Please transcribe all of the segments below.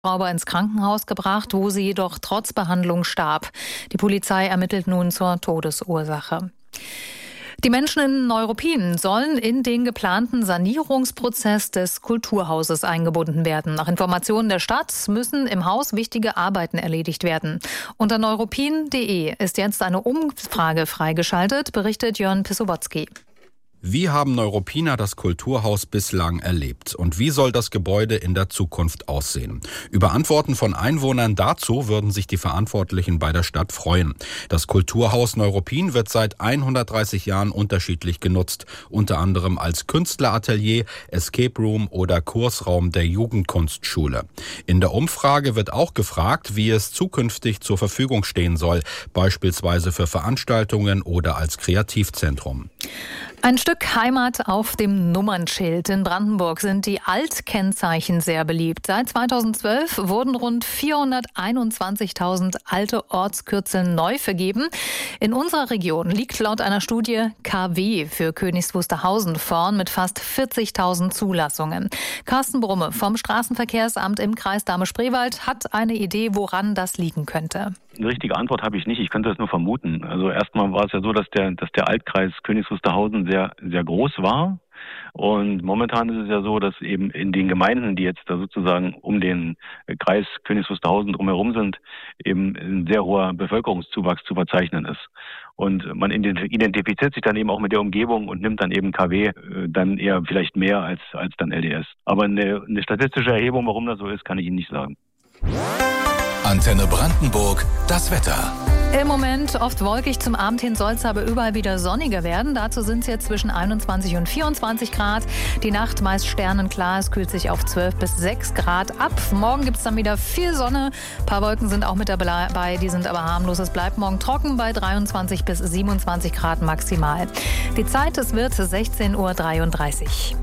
Schrauber ins Krankenhaus gebracht, wo sie jedoch trotz Behandlung starb. Die Polizei ermittelt nun zur Todesursache. Die Menschen in Neuruppin sollen in den geplanten Sanierungsprozess des Kulturhauses eingebunden werden. Nach Informationen der Stadt müssen im Haus wichtige Arbeiten erledigt werden. Unter neuruppin.de ist jetzt eine Umfrage freigeschaltet, berichtet Jörn Pissobotsky. Wie haben Neuruppiner das Kulturhaus bislang erlebt? Und wie soll das Gebäude in der Zukunft aussehen? Über Antworten von Einwohnern dazu würden sich die Verantwortlichen bei der Stadt freuen. Das Kulturhaus Neuruppin wird seit 130 Jahren unterschiedlich genutzt. Unter anderem als Künstleratelier, Escape Room oder Kursraum der Jugendkunstschule. In der Umfrage wird auch gefragt, wie es zukünftig zur Verfügung stehen soll. Beispielsweise für Veranstaltungen oder als Kreativzentrum. Ein Stück Heimat auf dem Nummernschild. In Brandenburg sind die Altkennzeichen sehr beliebt. Seit 2012 wurden rund 421.000 alte Ortskürzel neu vergeben. In unserer Region liegt laut einer Studie KW für Königs Wusterhausen vorn mit fast 40.000 Zulassungen. Carsten Brumme vom Straßenverkehrsamt im Kreis Dahme-Spreewald hat eine Idee, woran das liegen könnte. Eine richtige Antwort habe ich nicht. Ich könnte das nur vermuten. Also erstmal war es ja so, dass der Altkreis Königs Wusterhausen sehr, sehr groß war. Und momentan ist es ja so, dass eben in den Gemeinden, die jetzt da sozusagen um den Kreis Königs Wusterhausen drumherum sind, eben ein sehr hoher Bevölkerungszuwachs zu verzeichnen ist. Und man identifiziert sich dann eben auch mit der Umgebung und nimmt dann eben KW dann eher vielleicht mehr als dann LDS. Aber eine statistische Erhebung, warum das so ist, kann ich Ihnen nicht sagen. Antenne Brandenburg, das Wetter. Im Moment oft wolkig, zum Abend hin soll es aber überall wieder sonniger werden. Dazu sind es jetzt zwischen 21 und 24 Grad. Die Nacht meist sternenklar, es kühlt sich auf 12 bis 6 Grad ab. Morgen gibt es dann wieder viel Sonne. Ein paar Wolken sind auch mit dabei, die sind aber harmlos. Es bleibt morgen trocken bei 23 bis 27 Grad maximal. Die Zeit, es wird 16:33 Uhr.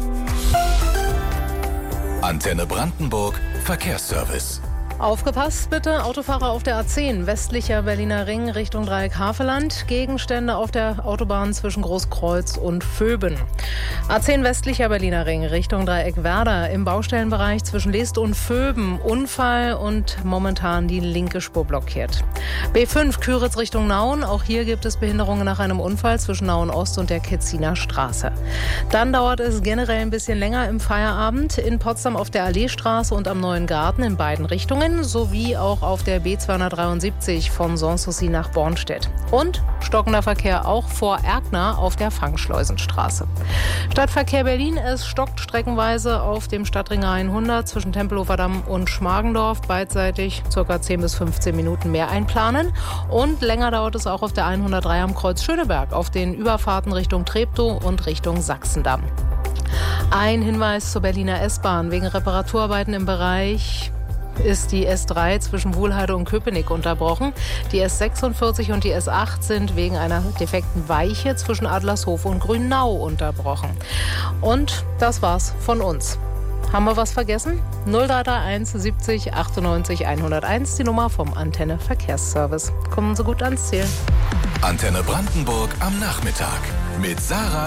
Antenne Brandenburg, Verkehrsservice. Aufgepasst bitte, Autofahrer auf der A10, westlicher Berliner Ring Richtung Dreieck Havelland. Gegenstände auf der Autobahn zwischen Großkreuz und Vöben. A10 westlicher Berliner Ring Richtung Dreieck Werder im Baustellenbereich zwischen Leest und Vöben. Unfall und momentan die linke Spur blockiert. B5 Küritz Richtung Nauen. Auch hier gibt es Behinderungen nach einem Unfall zwischen Nauen Ost und der Ketziner Straße. Dann dauert es generell ein bisschen länger im Feierabend. In Potsdam auf der Alleestraße und am Neuen Garten in beiden Richtungen. Sowie auch auf der B273 von Sanssouci nach Bornstedt. Und stockender Verkehr auch vor Erkner auf der Fangschleusenstraße. Stadtverkehr Berlin, es stockt streckenweise auf dem Stadtring 100 zwischen Tempelhofer Damm und Schmargendorf. Beidseitig ca. 10 bis 15 Minuten mehr einplanen. Und länger dauert es auch auf der 103 am Kreuz Schöneberg auf den Überfahrten Richtung Treptow und Richtung Sachsendamm. Ein Hinweis zur Berliner S-Bahn. Wegen Reparaturarbeiten im Bereich ist die S3 zwischen Wuhlheide und Köpenick unterbrochen. Die S46 und die S8 sind wegen einer defekten Weiche zwischen Adlershof und Grünau unterbrochen. Und das war's von uns. Haben wir was vergessen? 0331 70 98 101, die Nummer vom Antenne Verkehrsservice. Kommen Sie gut ans Ziel. Antenne Brandenburg am Nachmittag mit Sarah